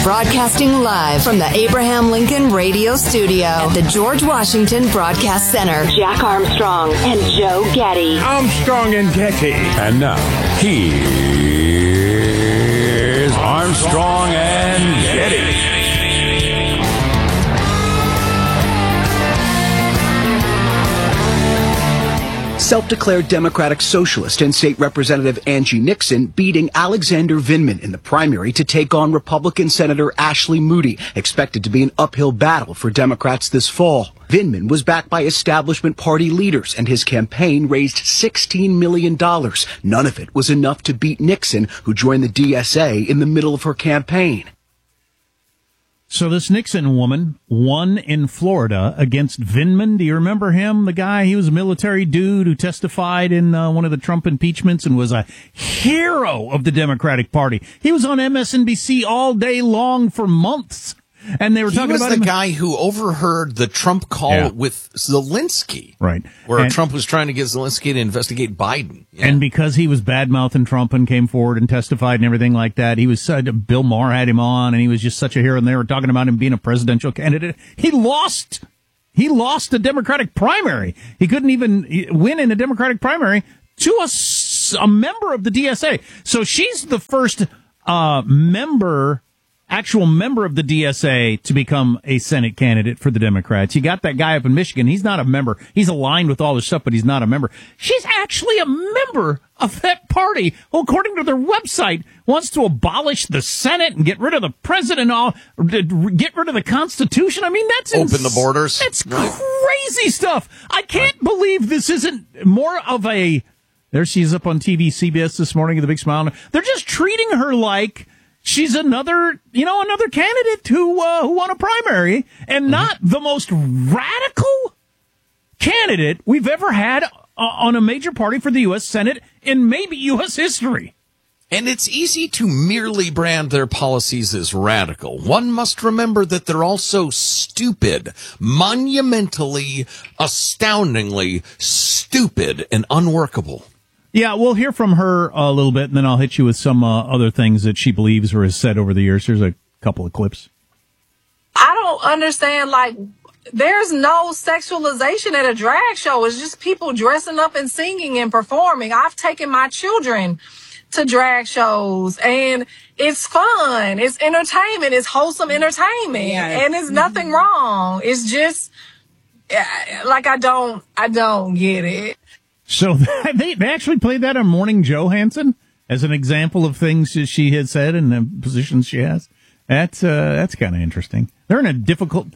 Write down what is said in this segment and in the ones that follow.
Broadcasting live from the Abraham Lincoln Radio Studio at the George Washington Broadcast Center. Jack Armstrong and Joe Getty. Armstrong and Getty. And now, here's Armstrong and Getty. Self-declared Democratic Socialist and State Representative Angie Nixon beating Alexander Vindman in the primary to take on Republican Senator Ashley Moody, expected to be an uphill battle for Democrats this fall. Vindman was backed by establishment party leaders, and his campaign raised $16 million. None of it was enough to beat Nixon, who joined the DSA in the middle of her campaign. So this Nixon woman won in Florida against Vindman. Do you remember him? The guy, he was a military dude who testified in one of the Trump impeachments and was a hero of the Democratic Party. He was on MSNBC all day long for months. And they were talking about the guy who overheard the Trump call with Zelensky. Right. Where Trump was trying to get Zelensky to investigate Biden. Yeah. And because he was bad-mouthing Trump and came forward and testified and everything like that, he was Bill Maher had him on, and he was just such a hero, and they were talking about him being a presidential candidate. He lost the Democratic primary. He couldn't even win in a Democratic primary to a member of the DSA. So she's the first actual member of the DSA to become a Senate candidate for the Democrats. You got that guy up in Michigan. He's not a member. He's aligned with all this stuff, but he's not a member. She's actually a member of that party who, according to their website, wants to abolish the Senate and get rid of the president, get rid of the Constitution. I mean, that's open the borders. That's crazy stuff. I can't believe this isn't more of a... There she is up on TV, CBS this morning with a big smile. They're just treating her like she's another candidate who won a primary, and not the most radical candidate we've ever had on a major party for the U.S. Senate in maybe U.S. history. And it's easy to merely brand their policies as radical. One must remember that they're also stupid, monumentally, astoundingly stupid and unworkable. Yeah, we'll hear from her a little bit, and then I'll hit you with some other things that she believes or has said over the years. Here's a couple of clips. I don't understand, there's no sexualization at a drag show. It's just people dressing up and singing and performing. I've taken my children to drag shows, and it's fun. It's entertainment. It's wholesome entertainment, and there's nothing wrong. It's just, I don't get it. So they actually played that on Morning Joe Hansen as an example of things that she had said and the positions she has. That's kind of interesting. They're in a difficult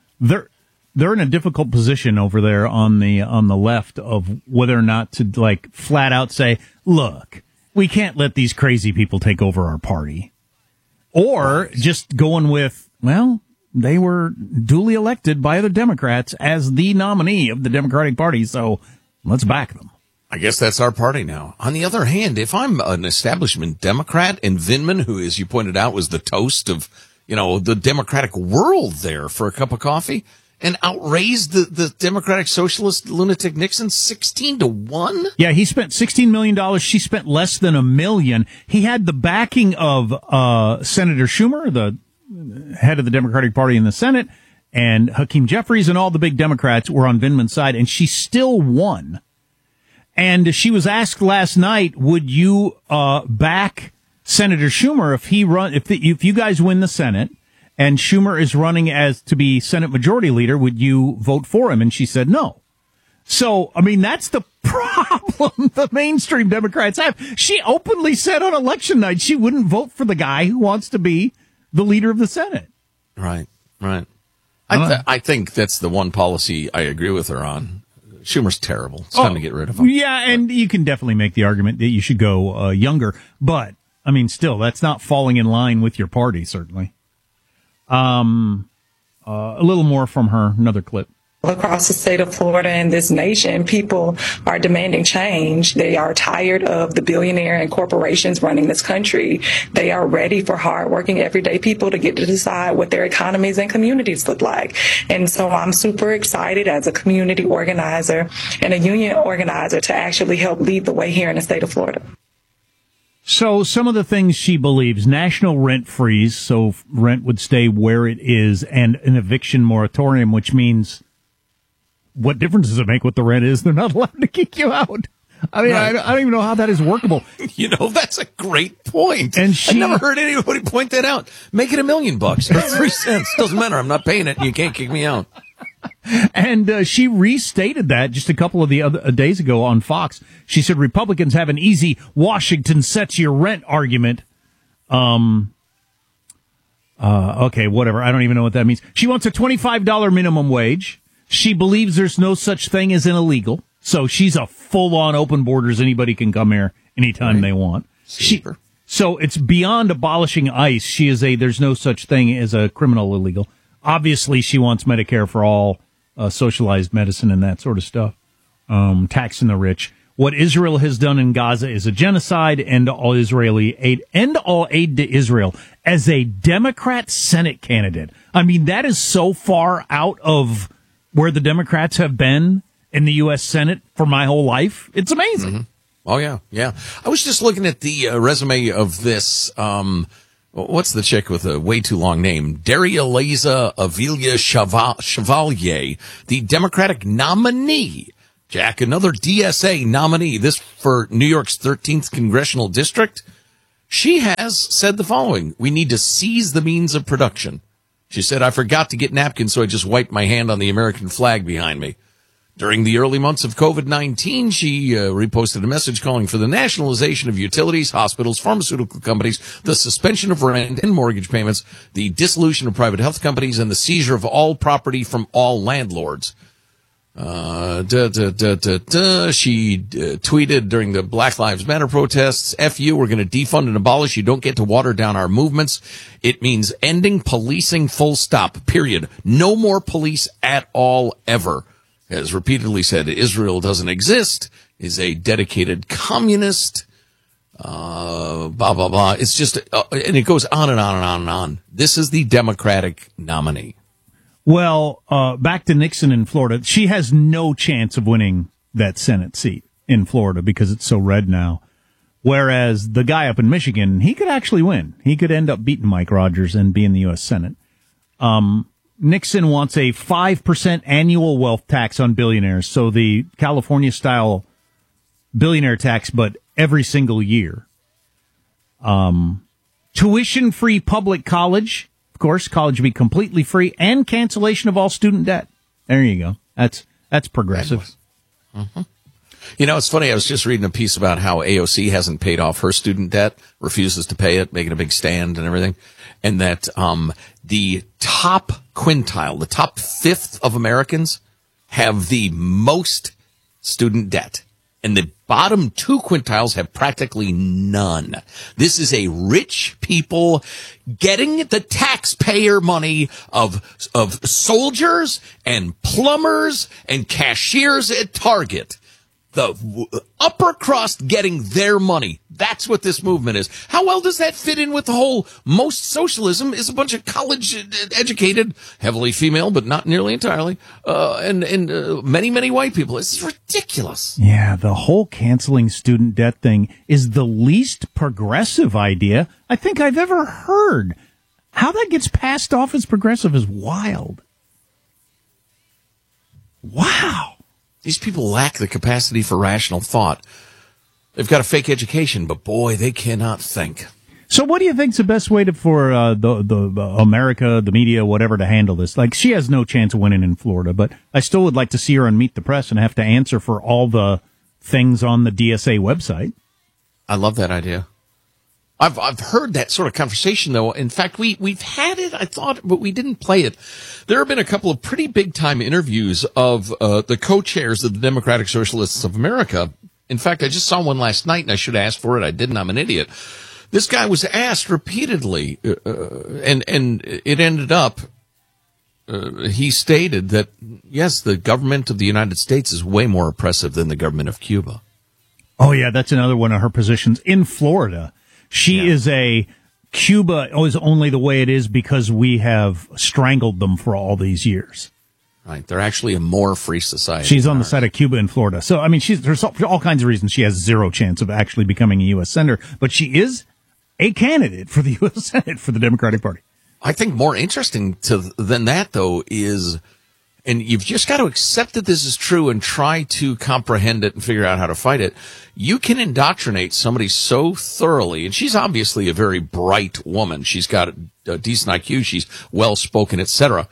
position over there on the left of whether or not to flat out say, look, we can't let these crazy people take over our party, or just going with, well, they were duly elected by the Democrats as the nominee of the Democratic Party, so let's back them. I guess that's our party now. On the other hand, if I'm an establishment Democrat, and Vindman, who, as you pointed out, was the toast of, the Democratic world there for a cup of coffee, and outraised the Democratic Socialist lunatic Nixon 16-1? Yeah, he spent $16 million. She spent less than $1 million. He had the backing of Senator Schumer, the head of the Democratic Party in the Senate, and Hakeem Jeffries, and all the big Democrats were on Vindman's side, and she still won. And she was asked last night, would you back Senator Schumer if you guys win the Senate and Schumer is running as to be Senate Majority Leader, would you vote for him? And she said no. So, I mean, that's the problem the mainstream Democrats have. She openly said on election night she wouldn't vote for the guy who wants to be the leader of the Senate. Right. I think that's the one policy I agree with her on. Schumer's terrible. It's time to get rid of him. Yeah, and you can definitely make the argument that you should go younger. But, I mean, still, that's not falling in line with your party, certainly. A little more from her, another clip. Across the state of Florida and this nation, people are demanding change. They are tired of the billionaire and corporations running this country. They are ready for hardworking, everyday people to get to decide what their economies and communities look like. And so I'm super excited as a community organizer and a union organizer to actually help lead the way here in the state of Florida. So some of the things she believes: national rent freeze, so rent would stay where it is, and an eviction moratorium, which means what difference does it make what the rent is? They're not allowed to kick you out. I mean, right. I don't even know how that is workable. That's a great point. And I never heard anybody point that out. Make it $1 million or 3 cents. Doesn't matter. I'm not paying it. You can't kick me out. And she restated that just a couple of the other days ago on Fox. She said Republicans have an easy Washington sets your rent argument. Okay, whatever. I don't even know what that means. She wants a $25 minimum wage. She believes there's no such thing as an illegal. So she's a full-on open borders. Anybody can come here anytime they want. So it's beyond abolishing ICE. She is there's no such thing as a criminal illegal. Obviously, she wants Medicare for all, socialized medicine and that sort of stuff, taxing the rich. What Israel has done in Gaza is a genocide, end all Israeli aid, end all aid to Israel. As a Democrat Senate candidate, I mean, that is so far out of where the Democrats have been in the U.S. Senate for my whole life. It's amazing. Mm-hmm. Oh, yeah, yeah. I was just looking at the resume of this, what's the chick with a way too long name? Daria-Liza Avilia Chevalier, the Democratic nominee. Jack, another DSA nominee, this for New York's 13th Congressional District. She has said the following: we need to seize the means of production. She said, I forgot to get napkins, so I just wiped my hand on the American flag behind me. During the early months of COVID-19, she reposted a message calling for the nationalization of utilities, hospitals, pharmaceutical companies, the suspension of rent and mortgage payments, the dissolution of private health companies, and the seizure of all property from all landlords. She tweeted during the Black Lives Matter protests, F you, we're going to defund and abolish. You don't get to water down our movements. It means ending policing, full stop, period. No more police at all, ever. Has repeatedly said Israel doesn't exist, is a dedicated communist, blah, blah, blah. It's just, and it goes on and on and on and on. This is the Democratic nominee. Well, back to Nixon in Florida. She has no chance of winning that Senate seat in Florida because it's so red now. Whereas the guy up in Michigan, he could actually win. He could end up beating Mike Rogers and be in the U.S. Senate. Nixon wants a 5% annual wealth tax on billionaires. So the California-style billionaire tax, but every single year. Tuition-free public college. Of course, college would be completely free, and cancellation of all student debt. There you go. That's progressive. Mm-hmm. You know, it's funny. I was just reading a piece about how AOC hasn't paid off her student debt, refuses to pay it, making a big stand and everything. And that the top quintile, the top fifth of Americans have the most student debt. And the bottom two quintiles have practically none. This is a rich people getting the taxpayer money of soldiers and plumbers and cashiers at Target. The upper crust getting their money. That's what this movement is. How well does that fit in with the whole most socialism is a bunch of college-educated, heavily female, but not nearly entirely, and many, many white people. It's ridiculous. Yeah, the whole canceling student debt thing is the least progressive idea I think I've ever heard. How that gets passed off as progressive is wild. Wow. These people lack the capacity for rational thought. They've got a fake education, but boy, they cannot think. So what do you think's the best way for the America, the media, whatever, to handle this? Like, she has no chance of winning in Florida, but I still would like to see her on Meet the Press and have to answer for all the things on the DSA website. I love that idea. I've heard that sort of conversation, though. In fact, we've had it, I thought, but we didn't play it. There have been a couple of pretty big-time interviews of the co-chairs of the Democratic Socialists of America. In fact, I just saw one last night, and I should have asked for it. I didn't. I'm an idiot. This guy was asked repeatedly, and it ended up, he stated that, yes, the government of the United States is way more oppressive than the government of Cuba. Oh, yeah, that's another one of her positions in Florida. She is Cuba is only the way it is because we have strangled them for all these years. Right. They're actually a more free society. She's on the side of Cuba and Florida. So, I mean, there's all kinds of reasons she has zero chance of actually becoming a U.S. Senator, but she is a candidate for the U.S. Senate for the Democratic Party. I think more interesting than that, though, is, and you've just got to accept that this is true and try to comprehend it and figure out how to fight it. You can indoctrinate somebody so thoroughly, and she's obviously a very bright woman. She's got a decent IQ. She's well-spoken, etc.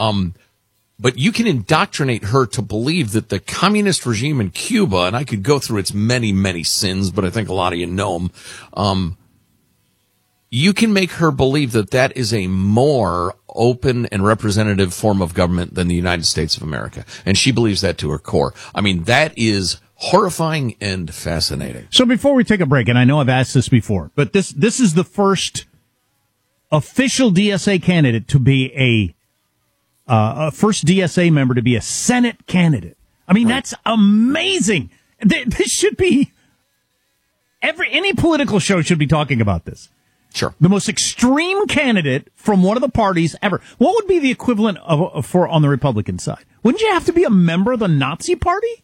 But you can indoctrinate her to believe that the communist regime in Cuba, and I could go through its many, many sins, but I think a lot of you know them. You can make her believe that that is a more open and representative form of government than the United States of America. And she believes that to her core. I mean, that is horrifying and fascinating. So before we take a break, and I know I've asked this before, but this is the first official DSA candidate to be a first DSA member to be a Senate candidate. I mean, That's amazing. This should be any political show should be talking about this. Sure. The most extreme candidate from one of the parties ever. What would be the equivalent for on the Republican side? Wouldn't you have to be a member of the Nazi Party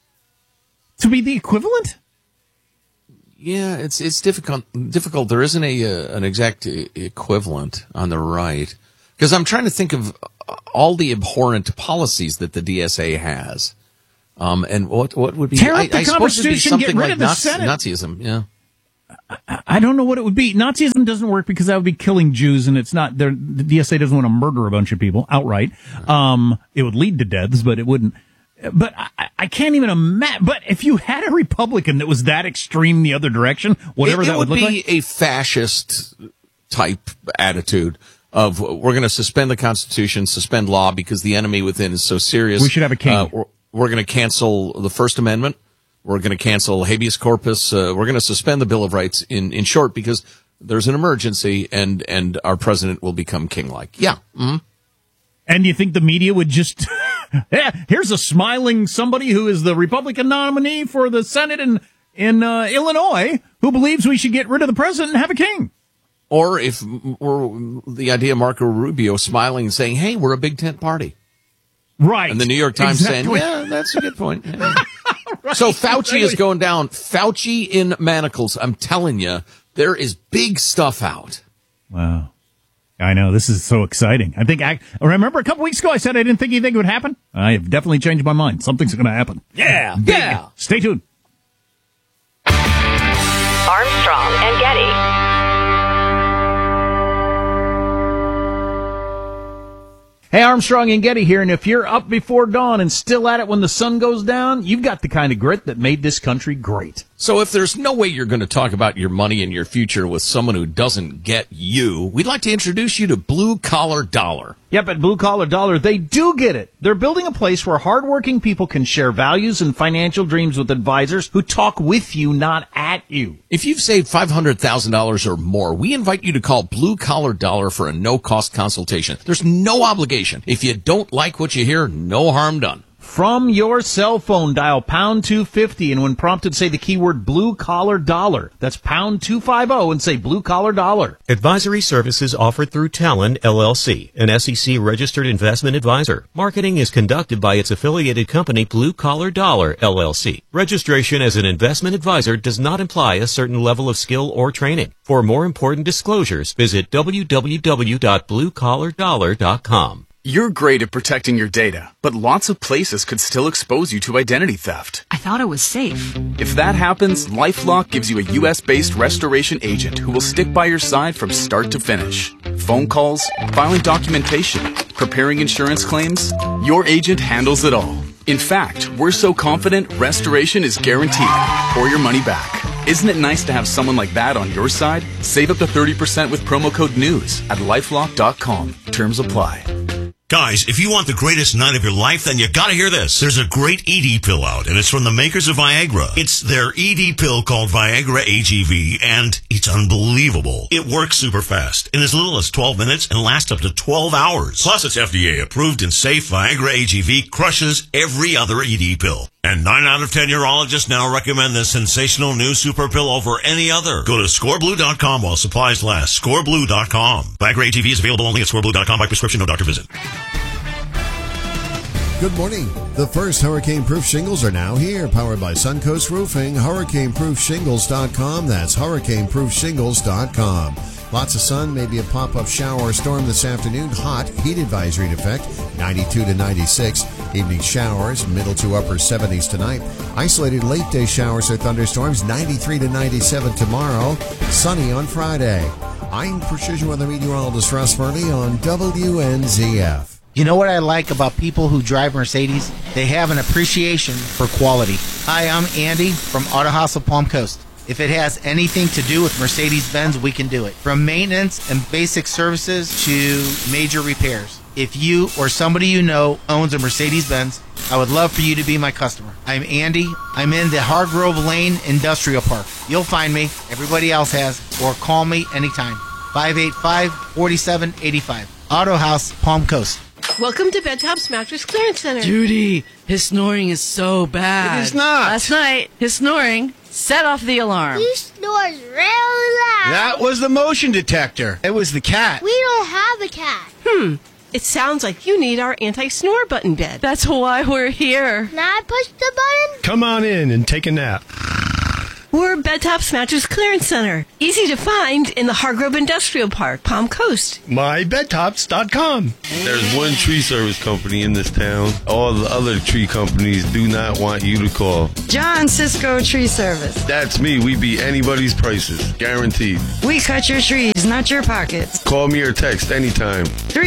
to be the equivalent? Yeah, it's difficult. There isn't an exact equivalent on the right, because I'm trying to think of all the abhorrent policies that the DSA has, and what would be? Tear up the I suppose it'd be Constitution, something get rid like of the Senate. Nazism. Yeah. I don't know what it would be. Nazism doesn't work because that would be killing Jews, and it's not. The DSA doesn't want to murder a bunch of people outright. It would lead to deaths, but it wouldn't. But I can't even imagine. But if you had a Republican that was that extreme the other direction, whatever that would look like, it would be a fascist type attitude of we're going to suspend the Constitution, suspend law because the enemy within is so serious. We should have a king. We're going to cancel the First Amendment. We're going to cancel habeas corpus. We're going to suspend the Bill of Rights in short because there's an emergency and our president will become king-like. Yeah. Mm-hmm. And you think the media would just, here's a smiling somebody who is the Republican nominee for the Senate in Illinois who believes we should get rid of the president and have a king. Or the idea of Marco Rubio smiling and saying, hey, we're a big tent party. Right. And the New York Times saying, yeah, that's a good point. Yeah. Right, so Fauci is going down. Fauci in manacles. I'm telling you, there is big stuff out. Wow. I know. This is so exciting. Remember a couple weeks ago I said I didn't think anything would happen? I have definitely changed my mind. Something's going to happen. Yeah. Big. Yeah. Stay tuned. Armstrong and Getty. Hey, Armstrong and Getty here, and if you're up before dawn and still at it when the sun goes down, you've got the kind of grit that made this country great. So if there's no way you're going to talk about your money and your future with someone who doesn't get you, we'd like to introduce you to Blue Collar Dollar. Yep, at Blue Collar Dollar, they do get it. They're building a place where hardworking people can share values and financial dreams with advisors who talk with you, not at you. If you've saved $500,000 or more, we invite you to call Blue Collar Dollar for a no-cost consultation. There's no obligation. If you don't like what you hear, no harm done. From your cell phone, dial pound 250, and when prompted, say the keyword Blue Collar Dollar. That's pound 250 and say Blue Collar Dollar. Advisory services offered through Talon, LLC, an SEC-registered investment advisor. Marketing is conducted by its affiliated company, Blue Collar Dollar, LLC. Registration as an investment advisor does not imply a certain level of skill or training. For more important disclosures, visit www.bluecollardollar.com. You're great at protecting your data, but lots of places could still expose you to identity theft. I thought it was safe. If that happens, LifeLock gives you a U.S.-based restoration agent who will stick by your side from start to finish. Phone calls, filing documentation, preparing insurance claims, your agent handles it all. In fact, we're so confident restoration is guaranteed or your money back. Isn't it nice to have someone like that on your side? Save up to 30% with promo code NEWS at LifeLock.com. Terms apply. Guys, if you want the greatest night of your life, then you gotta hear this. There's a great ED pill out, and it's from the makers of Viagra. It's their ED pill called Viagra AGV, and it's unbelievable. It works super fast, in as little as 12 minutes, and lasts up to 12 hours. Plus, it's FDA approved and safe. Viagra AGV crushes every other ED pill. And 9 out of 10 urologists now recommend this sensational new super pill over any other. Go to scoreblue.com while supplies last. Scoreblue.com. Viagra AGV is available only at scoreblue.com by prescription, no doctor visit. Good morning. The first hurricane-proof shingles are now here, powered by Suncoast Roofing. HurricaneProofShingles.com. That's HurricaneProofShingles.com. Lots of sun, maybe a pop-up shower or storm this afternoon. Hot, heat advisory in effect, 92 to 96. Evening showers, middle to upper 70s tonight. Isolated late-day showers or thunderstorms, 93 to 97 tomorrow. Sunny on Friday. I'm Precision Weather Meteorologist Russ Murphy on WNZF. You know what I like about people who drive Mercedes? They have an appreciation for quality. Hi, I'm Andy from Auto House of Palm Coast. If it has anything to do with Mercedes-Benz, we can do it. From maintenance and basic services to major repairs. If you or somebody you know owns a Mercedes-Benz, I would love for you to be my customer. I'm Andy. I'm in the Hargrove Lane Industrial Park. You'll find me. Everybody else has. Or call me anytime. 585-4785. Auto House, Palm Coast. Welcome to Bedtop's Mattress Clearance Center. Judy, his snoring is so bad. It is not. Last night, his snoring set off the alarm. He snores really loud. That was the motion detector. It was the cat. We don't have a cat. It sounds like you need our anti-snore button bed. That's why we're here. Can I push the button? Come on in and take a nap. We're Bedtop's Mattress Clearance Center. Easy to find in the Hargrove Industrial Park, Palm Coast. MyBedtops.com. There's one tree service company in this town. All the other tree companies do not want you to call. John Cisco Tree Service. That's me. We beat anybody's prices. Guaranteed. We cut your trees, not your pockets. Call me or text anytime.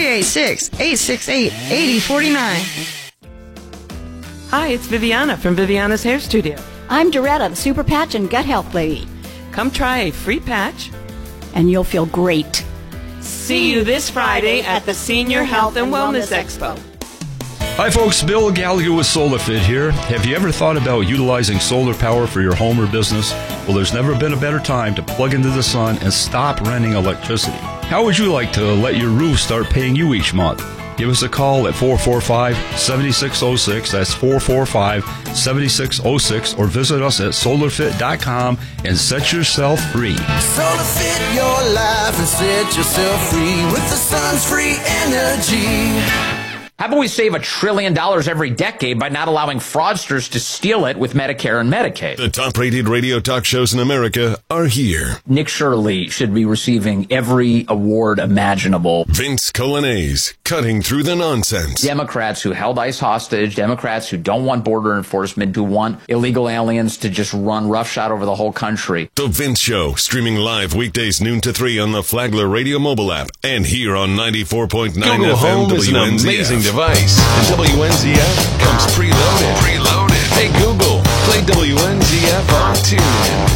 386-868-8049. Hi, it's Viviana from Viviana's Hair Studio. I'm Doretta, the Super Patch and Gut Health Lady. Come try a free patch, and you'll feel great. See you this Friday at the Senior Health and Wellness Expo. Hi folks, Bill Gallagher with SolarFit here. Have you ever thought about utilizing solar power for your home or business? Well, there's never been a better time to plug into the sun and stop renting electricity. How would you like to let your roof start paying you each month? Give us a call at 445-7606. That's 445-7606. Or visit us at solarfit.com and set yourself free. SolarFit your life and set yourself free with the sun's free energy. How about we save $1 trillion every decade by not allowing fraudsters to steal it with Medicare and Medicaid? The top-rated radio talk shows in America are here. Nick Shirley should be receiving every award imaginable. Vince Colanese, cutting through the nonsense. Democrats who held ICE hostage, Democrats who don't want border enforcement, who want illegal aliens to just run roughshod over the whole country. The Vince Show, streaming live weekdays noon to 3 on the Flagler Radio mobile app and here on 94.9 Google FM Home is an WNZF. amazing device. And WNZF comes preloaded. Hey Google, play WNZF on TuneIn.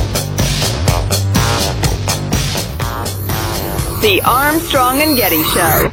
The Armstrong and Getty Show.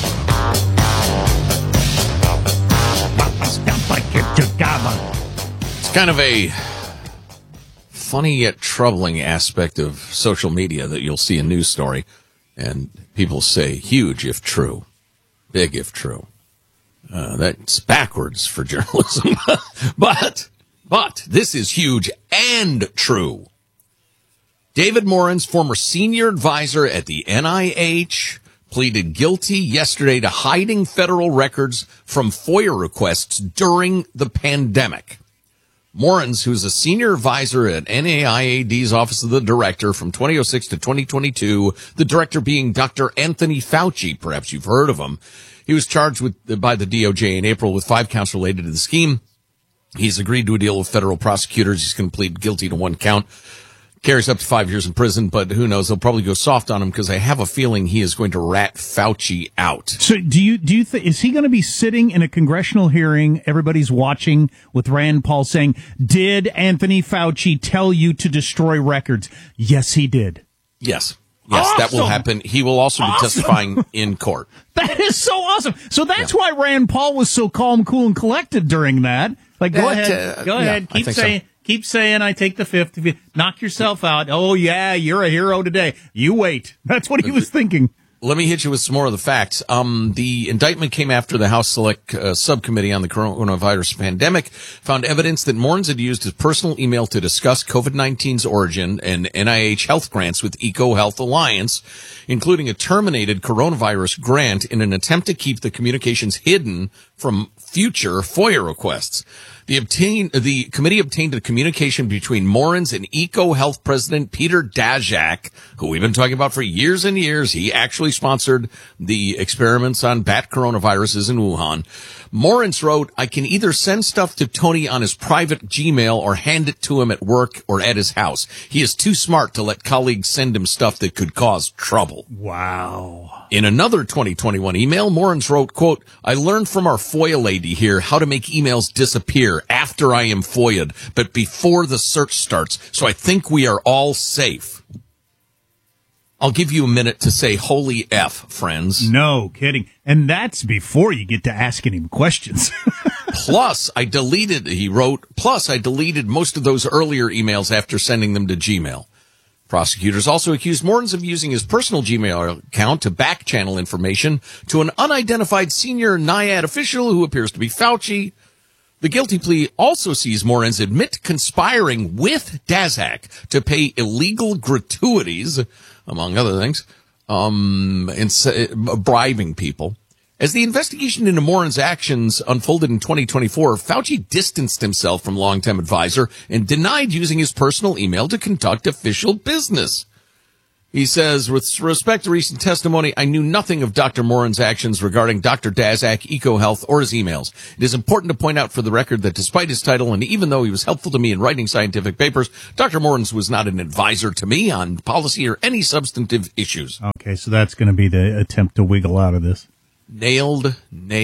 It's kind of a funny yet troubling aspect of social media that you'll see a news story and people say huge if true, big if true. That's backwards for journalism. but this is huge and true. David Morin's former senior advisor at the NIH pleaded guilty yesterday to hiding federal records from FOIA requests during the pandemic. Morins, who's a senior advisor at NIAID's Office of the Director from 2006 to 2022, the director being Dr. Anthony Fauci, perhaps you've heard of him. He was charged by the DOJ in April with 5 counts related to the scheme. He's agreed to a deal with federal prosecutors. He's going to plead guilty to 1 count. Carries up to 5 years in prison, but who knows? They'll probably go soft on him because I have a feeling he is going to rat Fauci out. So do you think, is he going to be sitting in a congressional hearing, everybody's watching, with Rand Paul saying, did Anthony Fauci tell you to destroy records? Yes, he did. Yes. Awesome. That will happen. He will also be testifying in court. That is so awesome. So that's why Rand Paul was so calm, cool, and collected during that. Like, go ahead. Keep saying, I take the fifth. If you knock yourself out, oh, yeah, you're a hero today. You wait. That's what he was thinking. Let me hit you with some more of the facts. The indictment came after the House Select Subcommittee on the Coronavirus Pandemic found evidence that Morins had used his personal email to discuss COVID-19's origin and NIH health grants with EcoHealth Alliance, including a terminated coronavirus grant in an attempt to keep the communications hidden from future FOIA requests. The committee obtained a communication between Morens and EcoHealth president Peter Daszak, who we've been talking about for years and years. He actually sponsored the experiments on bat coronaviruses in Wuhan. Morens wrote, "I can either send stuff to Tony on his private Gmail or hand it to him at work or at his house. He is too smart to let colleagues send him stuff that could cause trouble." Wow. In another 2021 email, Morens wrote, quote, "I learned from our FOIA lady here how to make emails disappear after I am FOIA'd, but before the search starts, so I think we are all safe." I'll give you a minute to say holy F, friends. No kidding. And that's before you get to asking him questions. He wrote, plus I deleted most of those earlier emails after sending them to Gmail. Prosecutors also accused Morens of using his personal Gmail account to back-channel information to an unidentified senior NIAID official who appears to be Fauci. The guilty plea also sees Morens admit conspiring with Daszak to pay illegal gratuities, among other things, and bribing people. As the investigation into Morens' actions unfolded in 2024, Fauci distanced himself from longtime advisor and denied using his personal email to conduct official business. He says, with respect to recent testimony, I knew nothing of Dr. Morens' actions regarding Dr. Daszak, EcoHealth, or his emails. It is important to point out for the record that despite his title, and even though he was helpful to me in writing scientific papers, Dr. Morens was not an advisor to me on policy or any substantive issues. Okay, so that's going to be the attempt to wiggle out of this. Nailed.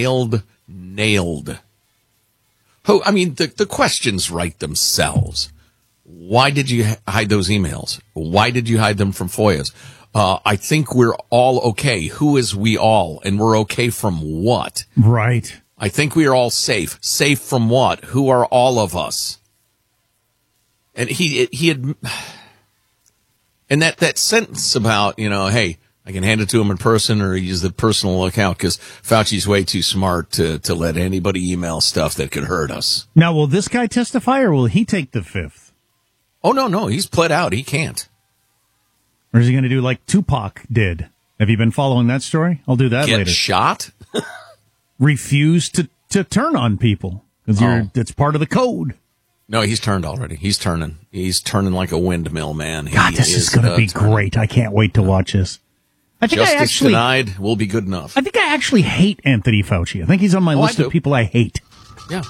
Oh, I mean, the questions write themselves. Why did you hide those emails? Why did you hide them from FOIAs? I think we're all okay. Who is we all? And we're okay from what? Right. I think we are all safe. Safe from what? Who are all of us? And he had, and that sentence about, hey, I can hand it to him in person or use the personal account because Fauci's way too smart to let anybody email stuff that could hurt us. Now, will this guy testify or will he take the fifth? Oh, no. He's pled out. He can't. Or is he going to do like Tupac did? Have you been following that story? I'll do that later. Get shot? Refuse to turn on people because it's part of the code. No, he's turned already. He's turning like a windmill, man. God, this is going to be great. I can't wait to watch this. I think Justice denied will be good enough. I think I actually hate Anthony Fauci. I think he's on my list of people I hate. Yeah.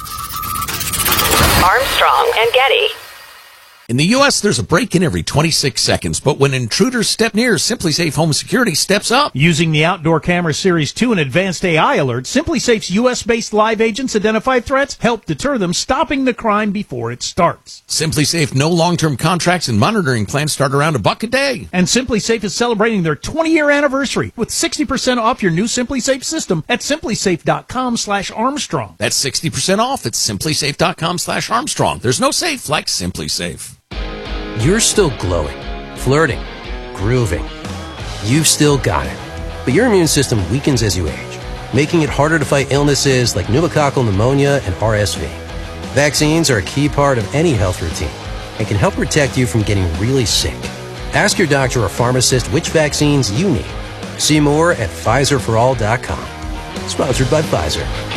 Armstrong and Getty. In the U.S., there's a break-in every 26 seconds, but when intruders step near, SimpliSafe Home Security steps up. Using the Outdoor Camera Series 2 and advanced AI alert, SimpliSafe's U.S.-based live agents identify threats, help deter them, stopping the crime before it starts. SimpliSafe no long-term contracts and monitoring plans start around $1 a day. And SimpliSafe is celebrating their 20-year anniversary with 60% off your new SimpliSafe system at SimpliSafe.com/Armstrong. That's 60% off at SimpliSafe.com/Armstrong. There's no safe like SimpliSafe. You're still glowing, flirting, grooving. You've still got it. But your immune system weakens as you age, making it harder to fight illnesses like pneumococcal pneumonia and RSV. Vaccines are a key part of any health routine and can help protect you from getting really sick. Ask your doctor or pharmacist which vaccines you need. See more at PfizerForAll.com. Sponsored by Pfizer.